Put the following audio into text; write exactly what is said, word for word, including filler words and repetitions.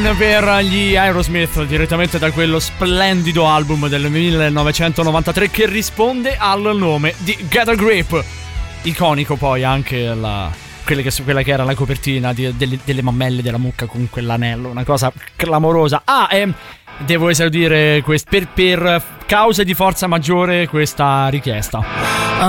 Per gli Aerosmith, direttamente da quello splendido album del millenovecentonovantatré che risponde al nome di Get a Grip. Iconico poi anche la, quella, che, quella che era la copertina di, delle, delle mammelle della mucca con quell'anello, una cosa clamorosa. Ah, e devo esaudire quest, per, per cause di forza maggiore questa richiesta.